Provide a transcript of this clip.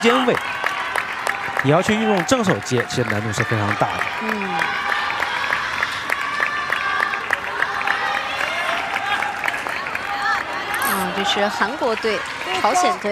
肩位，你要去运用正手接，其实难度是非常大的。 这是韩国队、朝鲜队。